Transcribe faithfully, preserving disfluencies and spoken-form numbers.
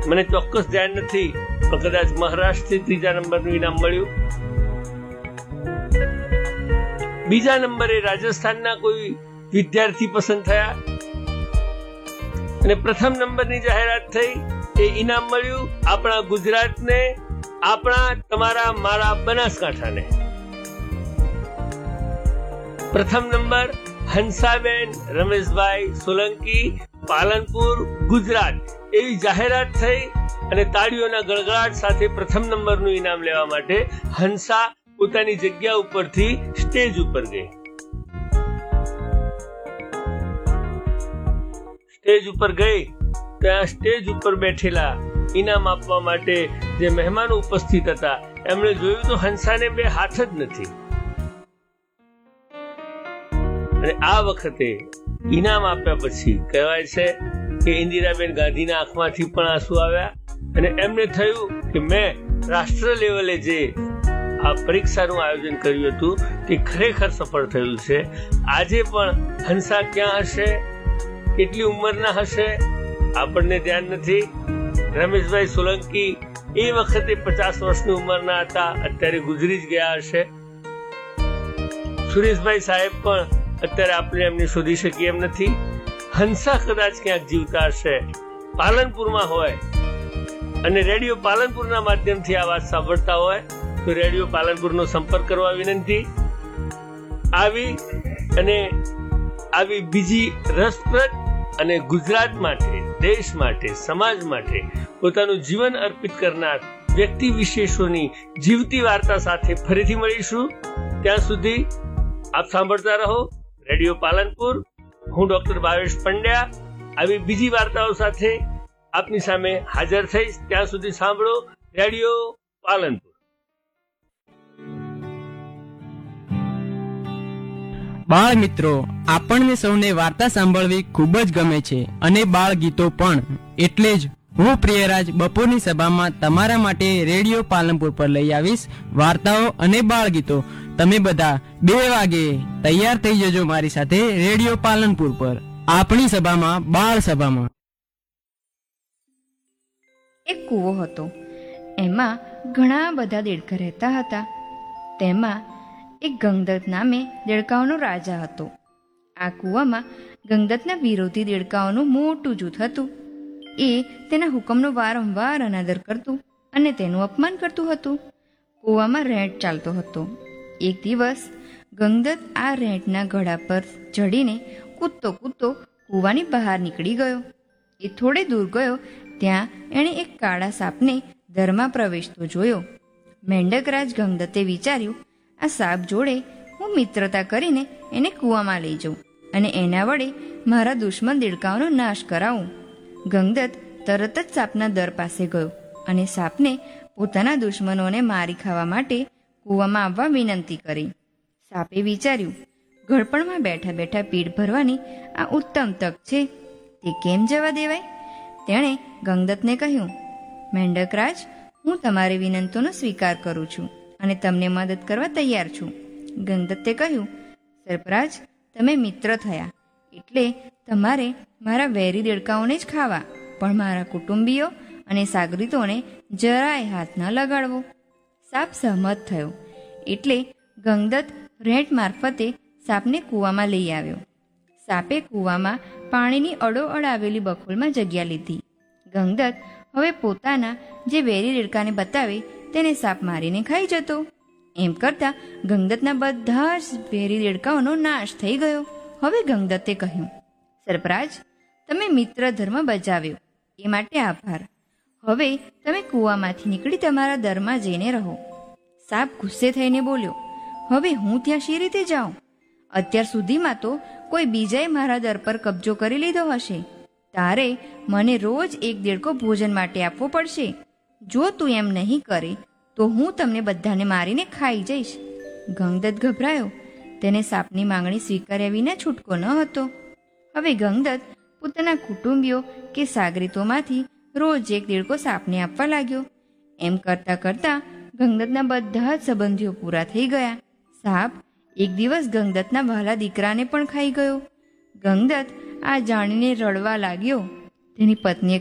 મને ચોક્કસ ધ્યાન નથી, પણ કદાચ મહારાષ્ટ્રથી ત્રીજા નંબરનું ઇનામ મળ્યું. બીજા નંબરે રાજસ્થાનના કોઈ વિદ્યાર્થી પસંદ થયા અને પ્રથમ નંબરની જાહેરાત થઈ. એ ઇનામ મળ્યું આપણા ગુજરાતને, આપણા તમારા મારા બનાસકાંઠાને. પ્રથમ નંબર હંસાબેન રમેશભાઈ સોલંકી, પાલનપુર, ગુજરાત. એવી જાહેરાત થઈ અને તાળીઓના ગળગળાટ સાથે પ્રથમ નંબરનું ઇનામ લેવા માટે હંસા પોતાની જગ્યા ઉપરથી સ્ટેજ ઉપર ગઈ. સ્ટેજ ઉપર ગઈ ત્યાં સ્ટેજ ઉપર બેઠેલા ઇનામ આપવા માટે જે મહેમાનો ઉપસ્થિત હતા એમણે જોયું તો હંસાને બે હાથ જ નથી. અને આ વખતે ઇનામ આપ્યા પછી કહેવાય છે કે ઇન્દિરાબેન ગાંધીના આંખમાંથી પણ આંસુ આવ્યા અને એમને થયું કે મેં રાષ્ટ્ર લેવલે જે આ પરીક્ષાનું આયોજન કર્યું હતું તે ખરેખર સફળ થયું છે. આજે પણ હંસા ક્યાં હશે, કેટલી ઉંમરના હશે આપણને ધ્યાન નથી. રમેશભાઈ સોલંકી એ વખતે પચાસ વર્ષની ઉંમરના હતા, અત્યારે ગુજરી જ ગયા હશે. સુરેશભાઈ સાહેબ પણ અત્યારે આપણે એમને શોધી શકીએ એમ નથી. હંસા કદાચ ક્યાંક જીવતા હશે, પાલનપુરમાં હોય અને રેડિયો પાલનપુરના માધ્યમથી આ વાત સાંભળતા હોય તો રેડિયો પાલનપુરનો સંપર્ક કરવા વિનંતી. આવી અને આવી બીજી રસપ્રદ અને ગુજરાત માટે, દેશ માટે, સમાજ માટે પોતાનું જીવન અર્પિત કરનાર વ્યક્તિ વિશેષોની જીવતી વાર્તા સાથે ફરીથી મળીશું. ત્યાં સુધી આપ સાંભળતા રહો રેડિયો પાલનપુર. હું ડોક્ટર ભાવેશ પંડ્યા આવી બીજી વાર્તાઓ સાથે આપની સામે હાજર થઈશ. ત્યાં સુધી સાંભળો રેડિયો પાલનપુર. બાળ મિત્રો, આપણને સૌને વાર્તા સાંભળવી ખૂબ જ ગમે છે અને બાળ ગીતો પણ. એટલે જ હું પ્રિયરાજ બપોરની સભામાં તમારા માટે રેડિયો પાલનપુર પર લઈ આવીશ વાર્તાઓ અને બાળ ગીતો. તમે બધા બે વાગે તૈયાર થઈ જજો મારી સાથે રેડિયો પાલનપુર પર, આપણી સભામાં, બાળ સભામાં. એક કૂવો હતો, એમાં ઘણા બધા દેડકા રહેતા હતા. તેમાં એક ગંગદત્ત નામે દેડકાઓનો રાજા હતો. આ કૂવામાં ગંગદત્તના વિરોધી દેડકાઓનું મોટું જૂથ હતું. એ તેના હુકમનો વારંવાર અનાદર કરતું અને તેનું અપમાન કરતું હતું. કૂવામાં રેંટ ચાલતો હતો. એક દિવસ ગંગદત્ત આ રેંટના ઘડા પર ચડીને કૂદતો કૂદતો કૂવાની બહાર નીકળી ગયો. એ થોડે દૂર ગયો ત્યાં એણે એક કાળા સાપને દરમાં પ્રવેશતો જોયો. મેંઢકરાજ ગંગદત્તે વિચાર્યું, આ સાપ જોડે હું મિત્રતા કરીને એને કૂવામાં લઈ જાઉં અને એના વડે મારા દુશ્મન દેડકાઓનો નાશ કરાવું. ગંગદત્ત તરત જ સાપના દર પાસે ગયો અને સાપને પોતાના દુશ્મનોને મારી ખાવા માટે કૂવામાં આવવા વિનંતી કરી. સાપે વિચાર્યું, ઘડપણમાં બેઠા બેઠા પેટ ભરવાની આ ઉત્તમ તક છે, તે કેમ જવા દેવાય? તેણે ગંગદત્તને કહ્યું, મેંઢકરાજ, હું તમારી વિનંતીનો સ્વીકાર કરું છું અને તમને મદદ કરવા તૈયાર છું. ગંગદત્તે કહ્યું, સર્પરાજ, તમે મિત્ર થયા એટલે તમારે મારા વેરી દેડકાઓને જ ખાવા, પણ મારા કુટુંબીઓ અને સાગરીતોને જરાય હાથ ન લગાડવો. સાપ સહમત થયો એટલે ગંગદત્ત રેંટ મારફતે સાપને કૂવામાં લઈ આવ્યો. સાપે કૂવામાં પાણીની અડોઅડ આવેલી બખોલમાં જગ્યા લીધી. ગંગદત્ત હવે પોતાના જે વેરી દેડકાને બતાવે તેને સાપ મારીને ખાઈ જતો. એમ કરતા ગંગદત્તના બધા જ વેરી દેડકાઓનો નાશ થઈ ગયો. હવે ગંગદત્તે કહ્યું, સર્પરાજ, તમે મિત્ર ધર્મ બજાવ્યો એ માટે આભાર. હવે તમે કૂવામાંથી નીકળી તમારા દરમાં જઈને રહો. સાપ ગુસ્સે થઈને બોલ્યો, હવે હું ત્યાં શી રીતે જાઉં? અત્યાર સુધીમાં તો કોઈ બીજાએ મારા દર પર કબજો કરી લીધો હશે. તારે મને રોજ એક દેડકો ભોજન માટે આપવો પડશે. જો તું એમ નહીં કરે તો હું તમને બધાને મારીને ખાઈ જઈશ. ગંગદત્ત ગભરાયો. તેને સાપની માંગણી સ્વીકાર્યા વિના છૂટકો ન હતો. હવે ગંગદત્ત પોતાના કુટુંબીઓ કે સાગરીતોમાંથી રોજ એક દેડકો સાપને આપવા લાગ્યો. એમ કરતાં કરતાં ગંગદત્તના બધા જ સંબંધીઓ પૂરા થઈ ગયા. સાપ એક દિવસ ગંગદત્તના વહાલા દીકરાને પણ ખાઈ ગયો. ગંગદત્ત આ જાણીને રડવા લાગ્યો. તેની પત્નીએ